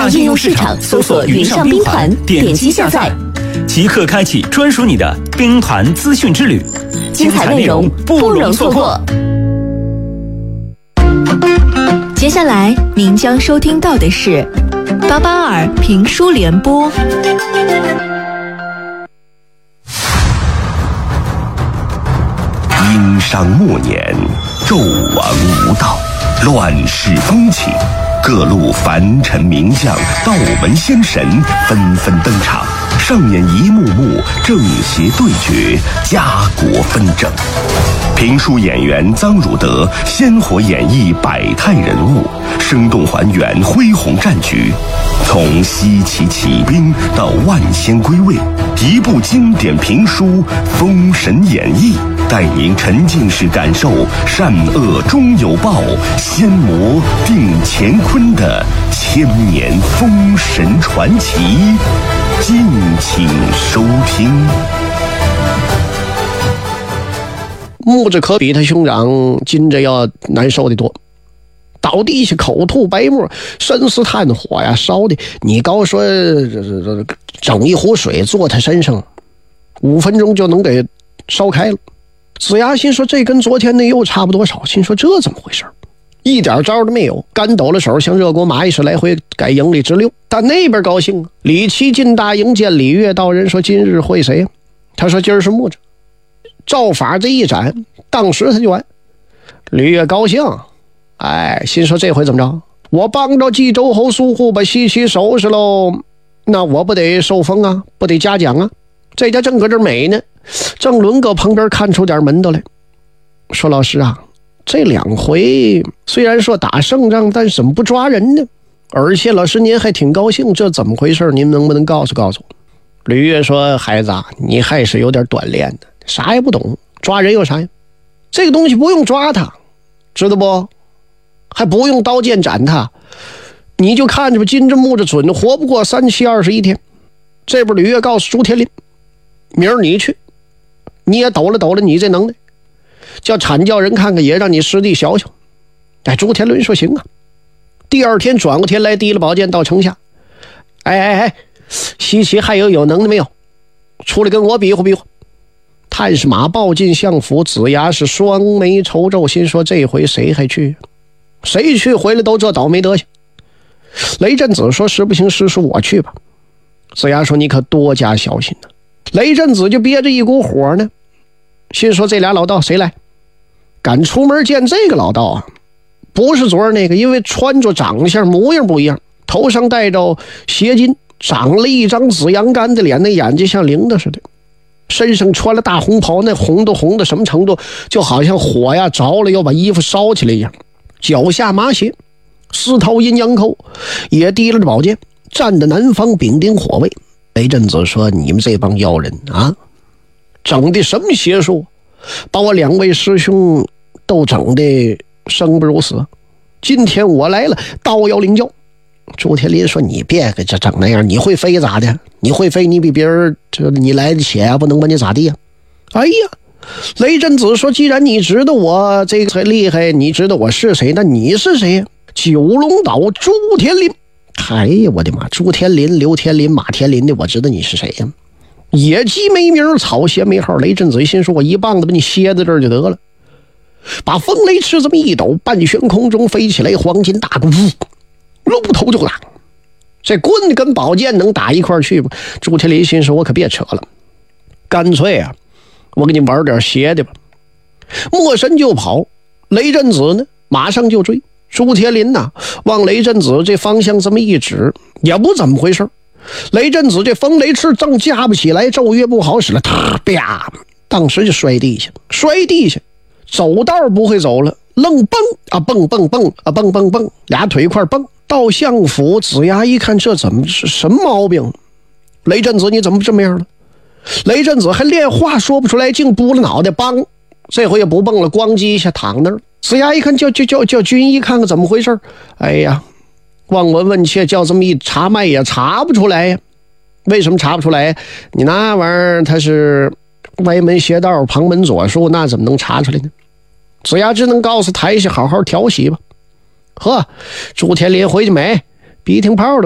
大应用市场搜索云上兵团，点击下载， 即刻开启专属你的兵团资讯之旅， 精彩内容不容错过。 接下来您将收听到的是巴巴尔评书联播。 殷商末年，纣王无道，乱世风起，各路凡臣名将、道门仙神纷纷登场，上演一幕幕正邪对决、家国纷争。评书演员臧汝德鲜活演绎百态人物，生动还原恢宏战局。从西岐起兵到万仙归位，一部经典评书《封神演义》，带您沉浸式感受善恶终有报、仙魔定乾坤的千年封神传奇。敬请收听。 木子可比他兄长金着要难受的多，倒地下口吐白沫，身似炭火呀，烧的你高说整一壶水坐他身上5分钟就能给烧开了。子牙心说这跟昨天那又差不多少，心说这怎么回事，一点招都没有，干抖了手，像热锅蚂蚁似来回改营里直溜。但那边高兴啊，李琦进大营见礼乐道人，说今日会谁啊？他说今儿是木子。照法这一斩，当时他就完。吕越高兴，心说这回怎么着？我帮着冀州侯苏护把西岐收拾喽，那我不得受封啊，不得嘉奖啊？这家正搁这美呢，郑伦搁旁边看出点门道来，说老师啊，这2回虽然说打胜仗，但是怎么不抓人呢？而且老师您还挺高兴，这怎么回事？您能不能告诉告诉我？吕越说孩子啊，你还是有点锻炼的，啥也不懂，抓人有啥呀？这个东西不用抓他，知道不？还不用刀剑斩他，你就看着吧，金着木着准活不过3期21天。这不吕越告诉朱天林，明儿你去，你也抖了你这能耐，叫阐教人看看，也让你师弟小小。朱天伦说行啊。第2天转过天来，提了宝剑到城下，西岐还有能耐没有？出来跟我比划比划。探视马报进相府，子牙是双眉抽皱，心说这回谁还去？谁去回来都这倒霉德行。雷震子说实不行，师叔我去吧。子牙说你可多加小心呢。雷震子就憋着一股火呢，心说这俩老道谁来？敢出门见这个老道啊，不是昨儿那个，因为穿着长相模样不一样，头上戴着斜巾，长了一张紫阳干的脸，那眼睛像铃铛似的，身上穿了大红袍，那红的什么程度，就好像火呀着了要把衣服烧起来一样。脚下麻鞋，4头阴阳扣，也提了宝剑，站在南方丙丁火位。雷震子说你们这帮妖人啊，整的什么邪术，把我2位师兄都整的生不如死。今天我来了，刀要领教。朱天林说你别给这整那样，你会飞咋的？你会飞你比别人你来的且不能把你咋地呀？雷震子说既然你知道我这个厉害，你知道我是谁，那你是谁呀？九龙岛朱天林。我的妈，朱天林、刘天林、马天林的，我知道你是谁呀？野鸡没名，草鞋没号。雷震子心说我一棒子把你歇在这儿就得了。把风雷池这么一抖，半悬空中飞起来黄金大棍，露头就打。这棍跟宝剑能打一块去吗？朱天林心说我可别扯了，干脆啊我给你玩点邪的吧。没神就跑，雷震子呢马上就追。朱天林呐往雷震子这方向这么一指，也不怎么回事。雷震子这风雷池正架不起来，咒曰不好使了，啪，当时就摔地下，走道不会走了，愣蹦啊蹦蹦蹦啊蹦蹦蹦，俩腿块蹦到相府。子牙一看这怎么是什么毛病？雷震子你怎么这么样了？雷震子还连话说不出来，竟拨了脑袋，梆，这回也不蹦了，咣叽一下躺那儿。子牙一看叫军医看看怎么回事。望闻问切，叫这么一查脉也查不出来呀。为什么查不出来？你那玩意儿它是歪门邪道旁门左术，那怎么能查出来呢？子牙只能告诉台下好好调息吧。朱天林回去没鼻涕泡了。